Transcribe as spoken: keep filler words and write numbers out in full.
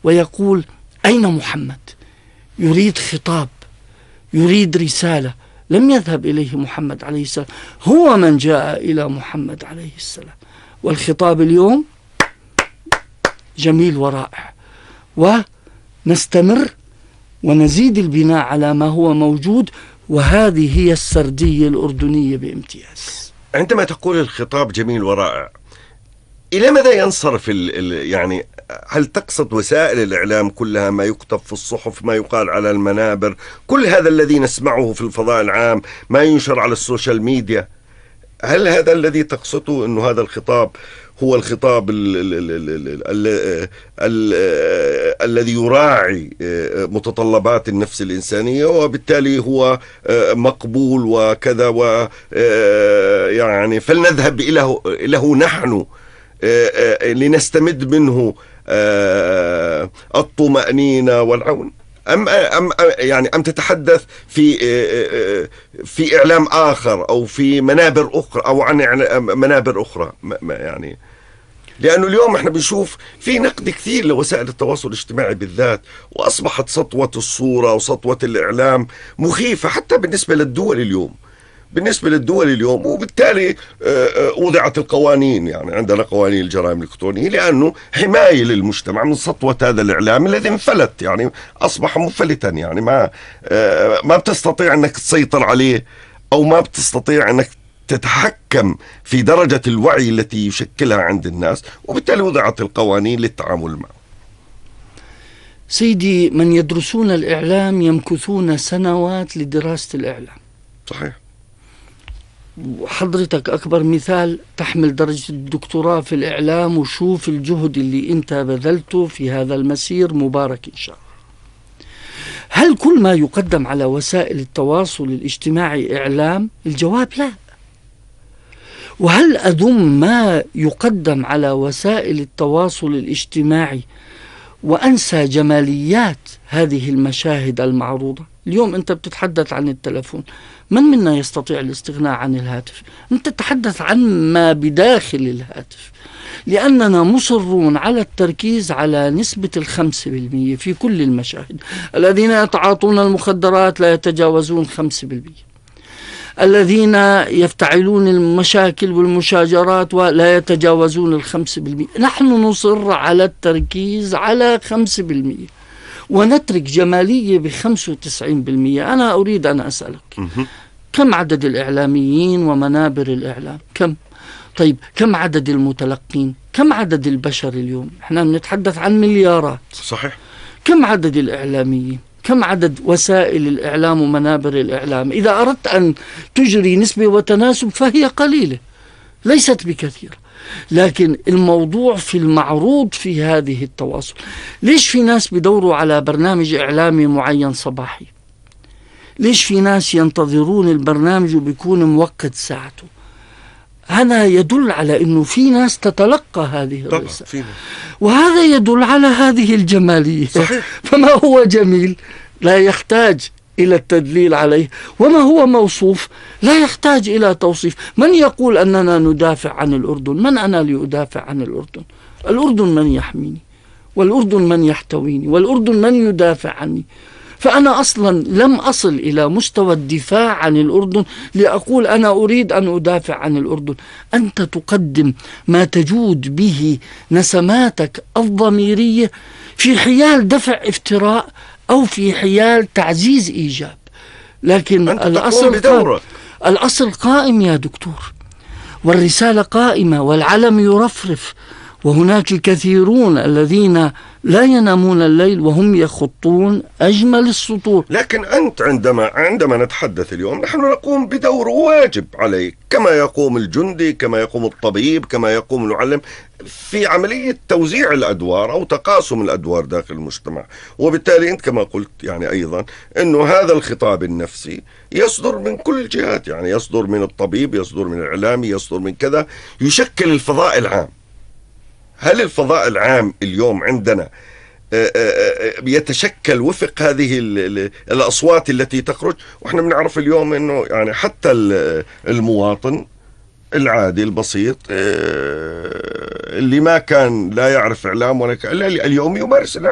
ويقول أين محمد؟ يريد خطاب، يريد رسالة. لم يذهب إليه محمد عليه السلام، هو من جاء إلى محمد عليه السلام. والخطاب اليوم جميل ورائع، ونستمر ونزيد البناء على ما هو موجود، وهذه هي السردية الأردنية بامتياز. عندما تقول الخطاب جميل ورائع، إلى ماذا ينصرف ال ال يعني هل تقصد وسائل الإعلام كلها، ما يكتب في الصحف، ما يقال على المنابر، كل هذا الذي نسمعه في الفضاء العام، ما ينشر على السوشيال ميديا، هل هذا الذي تقصده أنه هذا الخطاب هو الخطاب ال ال ال ال ال ال ال الذي يراعي متطلبات النفس الإنسانية وبالتالي هو مقبول وكذا، و يعني فلنذهب إليه, إليه نحن لنستمد منه الطمأنينة والعون، أم أم يعني أم تتحدث في في إعلام آخر أو في منابر أخرى أو عن منابر أخرى؟ يعني لأنه اليوم احنا بنشوف في نقد كثير لوسائل التواصل الاجتماعي بالذات، وأصبحت سطوة الصورة وسطوة الإعلام مخيفة حتى بالنسبة للدول اليوم بالنسبة للدول اليوم وبالتالي وضعت القوانين، يعني عندنا قوانين الجرائم الإلكترونية لأنه حماية للمجتمع من سطوة هذا الإعلام الذي انفلت، يعني أصبح مفلتا، يعني ما ما بتستطيع أنك تسيطر عليه أو ما بتستطيع أنك تتحكم في درجة الوعي التي يشكلها عند الناس، وبالتالي وضعت القوانين للتعامل معه. سيدي، من يدرسون الإعلام يمكثون سنوات لدراسة الإعلام. صحيح. وحضرتك أكبر مثال، تحمل درجة الدكتوراه في الإعلام، وشوف الجهد اللي أنت بذلته في هذا المسير، مبارك إن شاء الله. هل كل ما يقدم على وسائل التواصل الاجتماعي إعلام؟ الجواب لا. وهل أذم ما يقدم على وسائل التواصل الاجتماعي وأنسى جماليات هذه المشاهد المعروضة؟ اليوم أنت بتتحدث عن التلفون، من منا يستطيع الاستغناء عن الهاتف؟ أنت تتحدث عن ما بداخل الهاتف، لأننا مصرون على التركيز على نسبة الخمسة بالمية في كل المشاهد. الذين يتعاطون المخدرات لا يتجاوزون خمسة بالمية، الذين يفتعلون المشاكل والمشاجرات ولا يتجاوزون الخمسة بالمئة. نحن نصر على التركيز على خمسة بالمئة ونترك جمالية بخمسة وتسعين بالمئة. أنا أريد أن أسألك، كم عدد الإعلاميين ومنابر الإعلام؟ كم؟ طيب كم عدد المتلقين؟ كم عدد البشر اليوم؟ احنا بنتحدث عن مليارات. صحيح. كم عدد الإعلاميين؟ كم عدد وسائل الإعلام ومنابر الإعلام؟ إذا أردت أن تجري نسبة وتناسب فهي قليلة، ليست بكثير. لكن الموضوع في المعروض في هذه التواصل. ليش في ناس بدوروا على برنامج إعلامي معين صباحي؟ ليش في ناس ينتظرون البرنامج وبيكون موقت ساعته؟ هذا يدل على أنه في ناس تتلقى هذه الرسالة، وهذا يدل على هذه الجمالية. صحيح. فما هو جميل لا يحتاج إلى التدليل عليه، وما هو موصوف لا يحتاج إلى توصيف. من يقول أننا ندافع عن الأردن؟ من أنا لأدافع عن الأردن؟ الأردن من يحميني، والأردن من يحتويني، والأردن من يدافع عني. فأنا أصلا لم أصل إلى مستوى الدفاع عن الأردن لأقول أنا أريد أن أدافع عن الأردن. أنت تقدم ما تجود به نسماتك الضميرية في حيال دفع افتراء أو في حيال تعزيز إيجاب، لكن الأصل قائم. الأصل قائم يا دكتور، والرسالة قائمة، والعلم يرفرف، وهناك الكثيرون الذين لا ينامون الليل وهم يخطون أجمل السطور. لكن أنت عندما عندما نتحدث اليوم نحن نقوم بدور واجب عليك، كما يقوم الجندي، كما يقوم الطبيب، كما يقوم المعلم، في عملية توزيع الأدوار أو تقاسم الأدوار داخل المجتمع. وبالتالي أنت كما قلت يعني أيضا أنه هذا الخطاب النفسي يصدر من كل الجهات، يعني يصدر من الطبيب، يصدر من الإعلامي، يصدر من كذا، يشكل الفضاء العام. هل الفضاء العام اليوم عندنا يتشكل وفق هذه الأصوات التي تخرج؟ وإحنا بنعرف اليوم أنه يعني حتى المواطن العادي البسيط اللي ما كان لا يعرف إعلام ولا اليوم يمارس